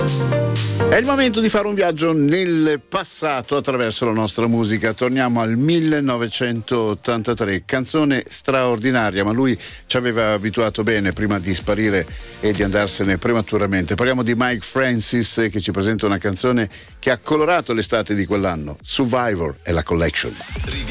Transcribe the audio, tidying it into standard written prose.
È il momento di fare un viaggio nel passato attraverso la nostra musica. Torniamo al 1983, canzone straordinaria, ma lui ci aveva abituato bene prima di sparire e di andarsene prematuramente. Parliamo di Mike Francis, che ci presenta una canzone che ha colorato l'estate di quell'anno. Survivor è la collection.